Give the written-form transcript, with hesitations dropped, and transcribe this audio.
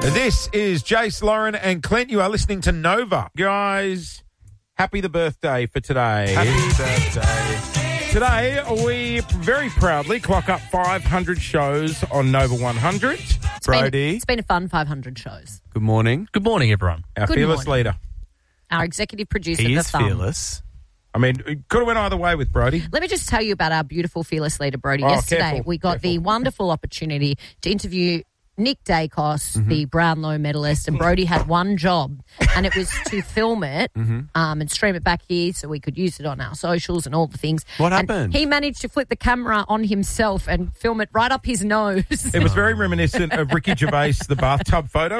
This is Jace, Lauren and Clint. You are listening to Nova. Guys, happy the birthday for today. Happy birthday. Today, we very proudly clock up 500 shows on Nova 100. Brody, It's been a fun 500 shows. Good morning. Good morning, everyone. our Good fearless morning. leader. Our executive producer, He The is Thumb. fearless. I mean, it could have went either way with Brody. Let me just tell you about our beautiful fearless leader, Brody. Oh, Yesterday, careful, we got the careful. wonderful opportunity to interview Nick Dacos, the Brownlow medalist, and Brody had one job, and it was to film it and stream it back here so we could use it on our socials and all the things. What And happened? he managed to flip the camera on himself and film it right up his nose. It was very reminiscent of Ricky Gervais, the bathtub photo.